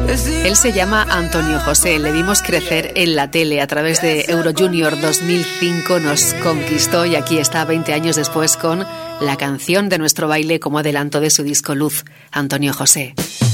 Él se llama Antonio José, le vimos crecer en la tele a través de Euro Junior 2005, nos conquistó y aquí está 20 años después con la canción de nuestro baile como adelanto de su disco Luz, Antonio José.